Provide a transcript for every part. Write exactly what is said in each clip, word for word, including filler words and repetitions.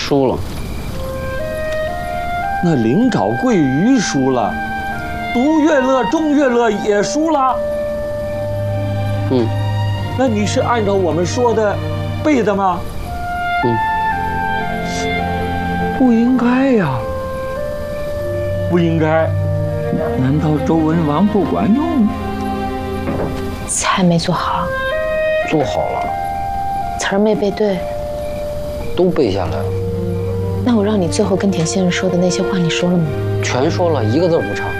输了。 那灵沼桂鱼输了，独乐乐、众乐乐也输了。 嗯， 那你是按照我们说的背的吗？ 嗯， 不应该呀，不应该。难道周文王不管用？ 菜没做好， 做好了， 词儿没背对， 都背下来了。 那我让你最后跟田先生说的那些话，你说了吗？ 全说了，一个字不差。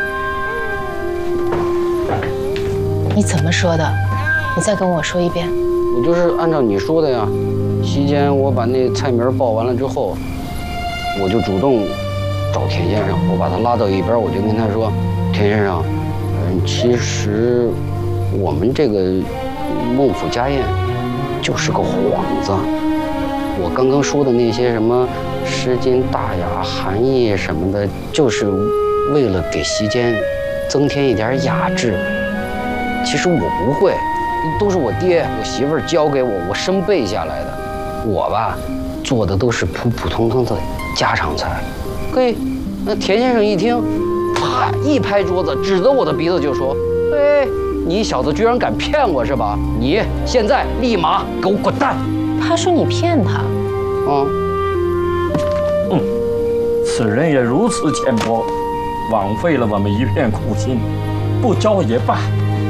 你怎么说的？你再跟我说一遍。 我就是按照你说的呀。席间我把那菜名报完了之后，我就主动找田先生，我把他拉到一边，我就跟他说：“田先生，嗯，其实我们这个孟府家宴就是个幌子。我刚刚说的那些什么诗经大雅、含义什么的，就是为了给席间增添一点雅致。其实我不会，都是我爹、我媳妇儿教给我，我生背下来的。我吧，做的都是普普通通的家常菜。嘿，那田先生一听，啪一拍桌子，指着我的鼻子就说：“哎，你小子居然敢骗我是吧？你现在立马给我滚蛋！” 他说你骗他。 嗯， 嗯，此人也如此浅薄，枉费了我们一片苦心，不教也罢。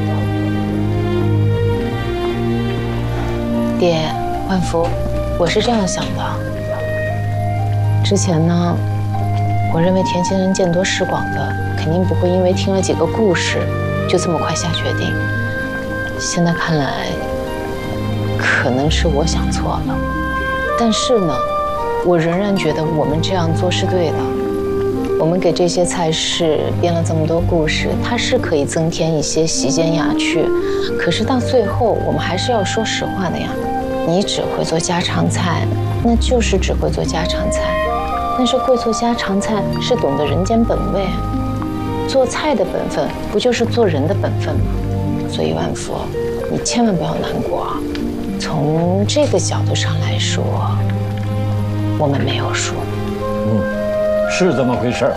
爹，万福，我是这样想的。之前呢，我认为田先生见多识广的，肯定不会因为听了几个故事就这么快下决定。现在看来，可能是我想错了。但是呢，我仍然觉得我们这样做是对的。我们给这些菜式编了这么多故事，它是可以增添一些席间雅趣。可是到最后，我们还是要说实话的呀。你只会做家常菜，那就是只会做家常菜。但是会做家常菜是懂得人间本味，做菜的本分不就是做人的本分吗？所以万福，你千万不要难过。从这个角度上来说，我们没有输。 嗯，是这么回事儿。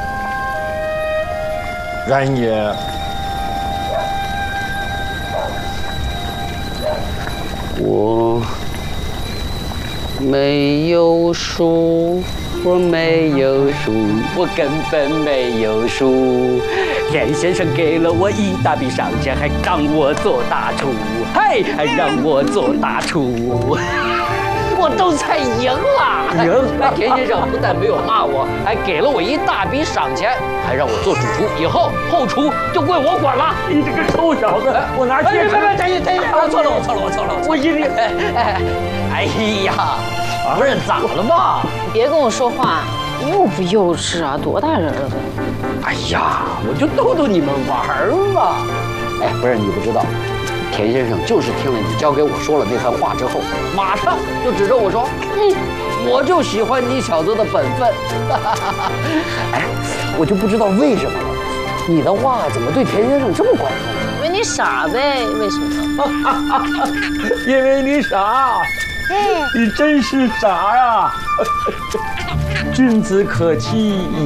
然也， 我没有输，我没有输，我根本没有输。田先生给了我一大笔赏钱，还让我做大厨，嘿，还让我做大厨。我都菜赢了，赢了！田先生不但没有骂我，还给了我一大笔赏钱，还让我做主厨，以后后厨就归我管了。 你这个臭小子，我拿去！ 别别别，等一等一，我错了，我错了，我错了，我一定……哎哎呀，不是咋了嘛？ 别跟我说话，幼不幼稚啊？多大人了都！ 哎呀，我就逗逗你们玩嘛。哎，不是你不知道。田先生就是听了你教给我说了那番话之后，马上就指着我说：“嗯，我就喜欢你小子的本分。”哎，我就不知道为什么了，你的话怎么对田先生这么管用？ 因为你傻呗，为什么？ 因为你傻，你真是傻呀！君子可欺